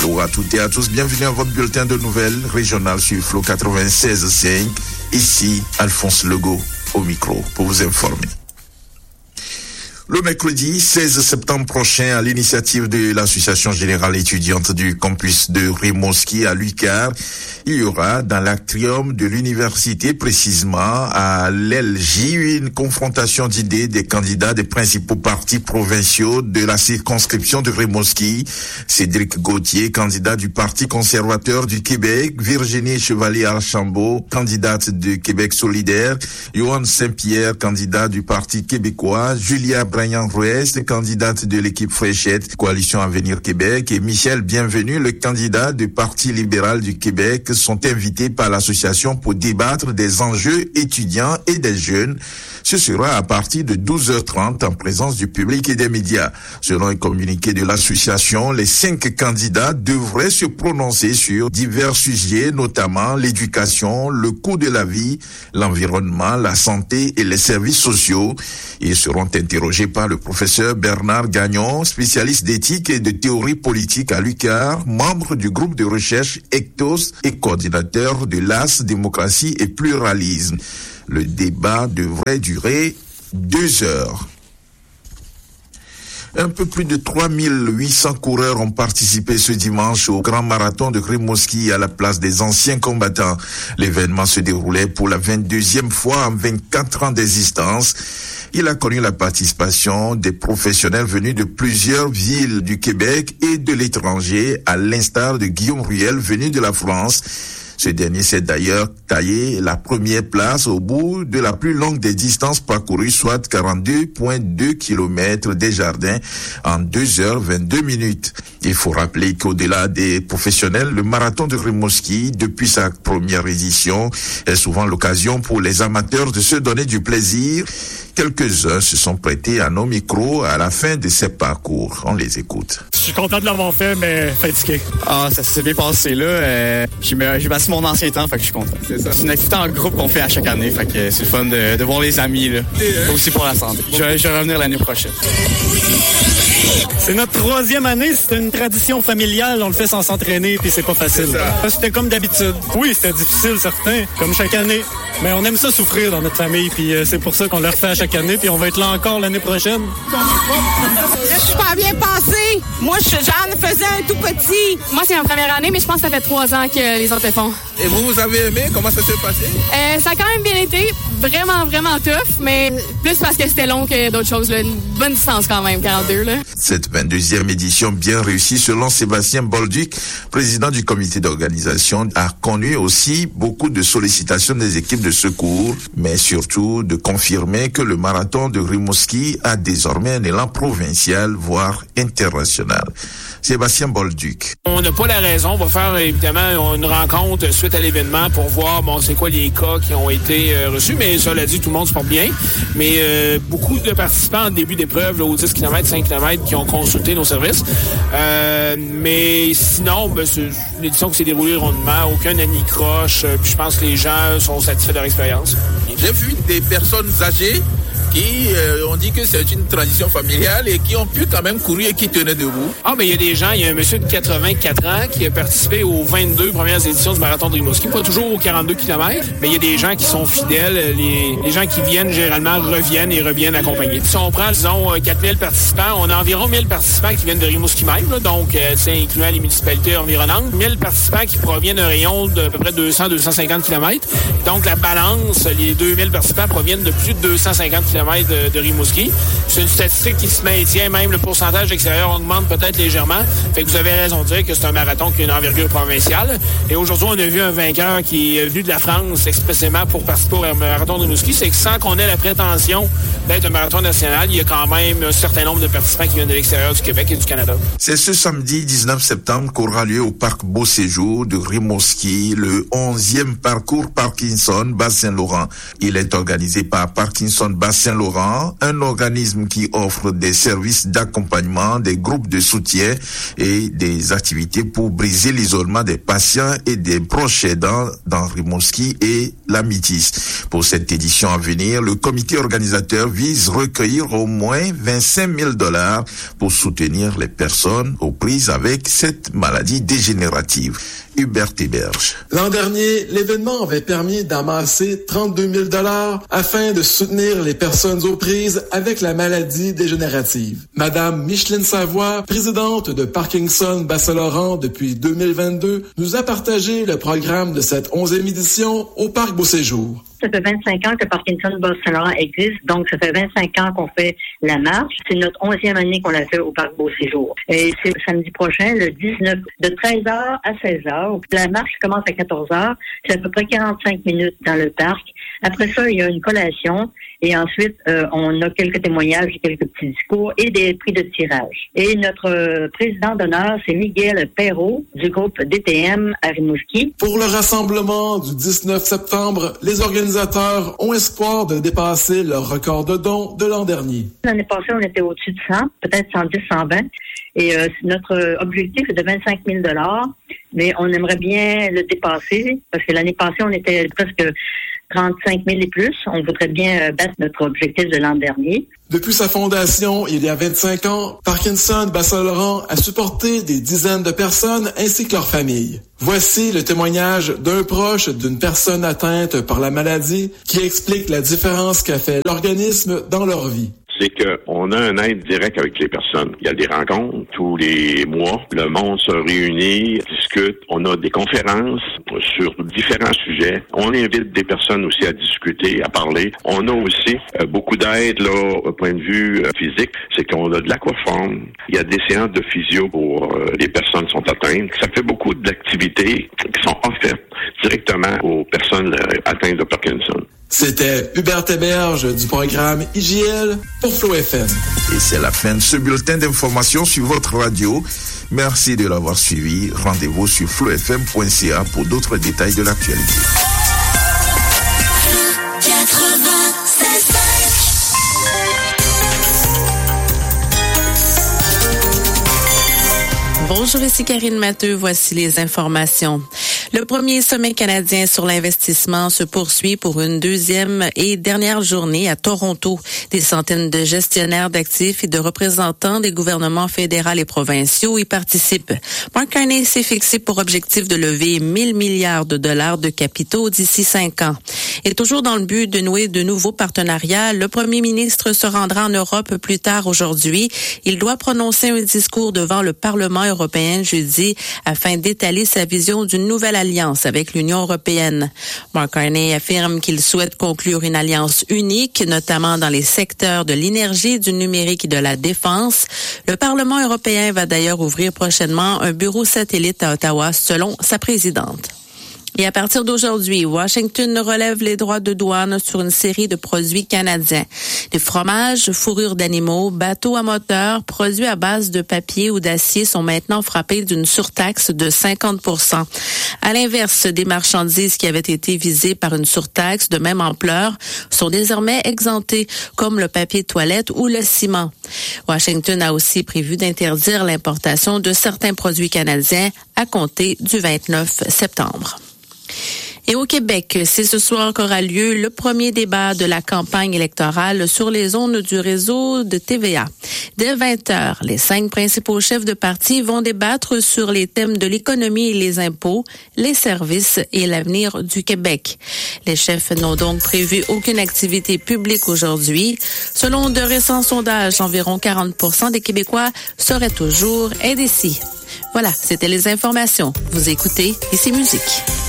Bonjour à toutes et à tous, bienvenue à votre bulletin de nouvelles régionales sur Flow 96.5. Ici, Alphonse Legault au micro pour vous informer. Le mercredi 16 septembre prochain, à l'initiative de l'Association générale étudiante du campus de Rimouski à l'UQAR, il y aura dans l'atrium de l'université, précisément à l'LJ, une confrontation d'idées des candidats des principaux partis provinciaux de la circonscription de Rimouski. Cédric Gauthier, candidat du Parti conservateur du Québec, Virginie Chevalier-Archambault, candidate de Québec solidaire, Johan Saint-Pierre, candidat du Parti québécois, Julia Bryan-Ruest, candidate de l'équipe Fréchette, Coalition Avenir Québec, et Michel Bienvenu, le candidat du Parti libéral du Québec, sont invités par l'association pour débattre des enjeux étudiants et des jeunes. Ce sera à partir de 12h30 en présence du public et des médias. Selon un communiqué de l'association, les 5 candidats devraient se prononcer sur divers sujets, notamment l'éducation, le coût de la vie, l'environnement, la santé et les services sociaux. Ils seront interrogés par le professeur Bernard Gagnon, spécialiste d'éthique et de théorie politique à l'UQAR, membre du groupe de recherche Ectos et coordinateur de l'AS Démocratie et Pluralisme. Le débat devrait durer 2 heures. Un peu plus de 3800 coureurs ont participé ce dimanche au Grand Marathon de Rimouski à la place des anciens combattants. L'événement se déroulait pour la 22e fois en 24 ans d'existence. Il a connu la participation des professionnels venus de plusieurs villes du Québec et de l'étranger, à l'instar de Guillaume Ruel venu de la France. Ce dernier s'est d'ailleurs taillé la première place au bout de la plus longue des distances parcourues, soit 42,2 km des Jardins en 2h22. Il faut rappeler qu'au-delà des professionnels, le marathon de Rimouski, depuis sa première édition, est souvent l'occasion pour les amateurs de se donner du plaisir. Quelques-uns se sont prêtés à nos micros à la fin de ces parcours. On les écoute. Je suis content de l'avoir fait, mais fatigué. Ça s'est bien passé là. J'ai battu mon ancien temps, fait que je suis content. C'est ça. C'est une activité en groupe qu'on fait à chaque année, fait que c'est le fun de voir les amis là. Aussi pour la santé. Je vais revenir l'année prochaine. C'est notre 3e année, c'est une tradition familiale, on le fait sans s'entraîner, puis c'est pas facile. C'était comme d'habitude. Oui, c'était difficile, certain, comme chaque année. Mais on aime ça souffrir dans notre famille, puis c'est pour ça qu'on le refait à chaque année, puis on va être là encore l'année prochaine. Je suis pas bien passé. Moi, j'en faisais un tout petit. Moi, c'est ma première année, mais je pense que ça fait 3 ans que les autres le font. Et vous avez aimé? Comment ça s'est passé? Ça a quand même bien été. Vraiment, vraiment tough, mais plus parce que c'était long que d'autres choses. Là. Une bonne distance quand même, 42. Là. Cette 22e édition bien réussie, selon Sébastien Bolduc, président du comité d'organisation, a connu aussi beaucoup de sollicitations des équipes de secours, mais surtout de confirmer que le marathon de Rimouski a désormais un élan provincial, voire international. Sébastien Bolduc. On n'a pas la raison. On va faire évidemment une rencontre suite à l'événement pour voir c'est quoi les cas qui ont été reçus. Mais cela dit, tout le monde se porte bien. Mais beaucoup de participants en début d'épreuve, là, aux 10 km, 5 km, qui ont consulté nos services. Mais sinon, c'est une édition qui s'est déroulée rondement. Aucun anicroche. Puis je pense que les gens sont satisfaits de leur expérience. J'ai vu des personnes âgées qui ont dit que c'est une tradition familiale et qui ont pu quand même courir et qui tenaient debout. Mais il y a des gens, il y a un monsieur de 84 ans qui a participé aux 22 premières éditions du marathon de Rimouski, pas toujours aux 42 km, mais il y a des gens qui sont fidèles, les gens qui viennent généralement reviennent accompagnés. Si on prend, disons, 4000 participants, on a environ 1000 participants qui viennent de Rimouski même, là, donc c'est incluant les municipalités environnantes, 1000 participants qui proviennent d'un rayon d'à peu près 200-250 km. Donc la balance, les 2000 participants proviennent de plus de 250 km de Rimouski. C'est une statistique qui se maintient, même le pourcentage d'extérieur augmente peut-être légèrement. Fait que vous avez raison de dire que c'est un marathon qui a une envergure provinciale. Et aujourd'hui, on a vu un vainqueur qui est venu de la France expressément pour participer au marathon de Rimouski. C'est que sans qu'on ait la prétention d'être un marathon national, il y a quand même un certain nombre de participants qui viennent de l'extérieur du Québec et du Canada. C'est ce samedi 19 septembre qu'aura lieu au parc Beau Séjour de Rimouski le 11e parcours Parkinson Bas-Saint-Laurent. Il est organisé par Parkinson Bas-Saint-Laurent Saint-Laurent, un organisme qui offre des services d'accompagnement, des groupes de soutien et des activités pour briser l'isolement des patients et des proches aidants dans Rimouski et la Métis. Pour cette édition à venir, le comité organisateur vise recueillir au moins 25 000 $ pour soutenir les personnes aux prises avec cette maladie dégénérative. Hubert Héberge. L'an dernier, l'événement avait permis d'amasser 32 000 $ afin de soutenir les personnes aux prises avec la maladie dégénérative. Madame Micheline Savoie, présidente de Parkinson Bas-Saint-Laurent depuis 2022, nous a partagé le programme de cette 11e édition au Parc Beau-Séjour. Ça fait 25 ans que Parkinson Bas-Saint-Laurent existe, donc ça fait 25 ans qu'on fait la marche. C'est notre 11e année qu'on l'a fait au Parc Beau-Séjour. Et c'est samedi prochain, le 19, de 13h à 16h. La marche commence à 14h. C'est à peu près 45 minutes dans le parc. Après ça, il y a une collation. Et ensuite, on a quelques témoignages, quelques petits discours et des prix de tirage. Et notre président d'honneur, c'est Miguel Perrault du groupe DTM à Rimouski. Pour le rassemblement du 19 septembre, les organisateurs ont espoir de dépasser leur record de dons de l'an dernier. L'année passée, on était au-dessus de 100, peut-être 110, 120. Et notre objectif est de 25 000 $, mais on aimerait bien le dépasser parce que l'année passée, on était presque 35 000 et plus. On voudrait bien battre notre objectif de l'an dernier. Depuis sa fondation, il y a 25 ans, Parkinson Bas-Saint-Laurent a supporté des dizaines de personnes ainsi que leurs familles. Voici le témoignage d'un proche d'une personne atteinte par la maladie qui explique la différence qu'a fait l'organisme dans leur vie. C'est qu'on a un aide direct avec les personnes. Il y a des rencontres tous les mois. Le monde se réunit, discute. On a des conférences sur différents sujets. On invite des personnes aussi à discuter, à parler. On a aussi beaucoup d'aide là au point de vue physique. C'est qu'on a de l'aquaforme. Il y a des séances de physio pour les personnes qui sont atteintes. Ça fait beaucoup d'activités qui sont offertes directement aux personnes atteintes de Parkinson. C'était Hubert Héberge du programme IJL pour Flow FM. Et c'est la fin de ce bulletin d'information sur votre radio. Merci de l'avoir suivi. Rendez-vous sur flowfm.ca pour d'autres détails de l'actualité. Bonjour, ici Karine Matteux. Voici les informations. Le premier sommet canadien sur l'investissement se poursuit pour une deuxième et dernière journée à Toronto. Des centaines de gestionnaires d'actifs et de représentants des gouvernements fédéraux et provinciaux y participent. Mark Carney s'est fixé pour objectif de lever 1 000 milliards de dollars de capitaux d'ici 5 ans. Et toujours dans le but de nouer de nouveaux partenariats, le premier ministre se rendra en Europe plus tard aujourd'hui. Il doit prononcer un discours devant le Parlement européen jeudi afin d'étaler sa vision d'une nouvelle alliance avec l'Union européenne. Mark Carney affirme qu'il souhaite conclure une alliance unique, notamment dans les secteurs de l'énergie, du numérique et de la défense. Le Parlement européen va d'ailleurs ouvrir prochainement un bureau satellite à Ottawa, selon sa présidente. Et à partir d'aujourd'hui, Washington relève les droits de douane sur une série de produits canadiens. Des fromages, fourrures d'animaux, bateaux à moteur, produits à base de papier ou d'acier sont maintenant frappés d'une surtaxe de 50%. À l'inverse, des marchandises qui avaient été visées par une surtaxe de même ampleur sont désormais exemptées, comme le papier de toilette ou le ciment. Washington a aussi prévu d'interdire l'importation de certains produits canadiens à compter du 29 septembre. Et au Québec, c'est ce soir qu'aura lieu le premier débat de la campagne électorale sur les ondes du réseau de TVA. Dès 20h, les 5 principaux chefs de parti vont débattre sur les thèmes de l'économie et les impôts, les services et l'avenir du Québec. Les chefs n'ont donc prévu aucune activité publique aujourd'hui. Selon de récents sondages, environ 40% des Québécois seraient toujours indécis. Voilà, c'était les informations. Vous écoutez Ici Musique.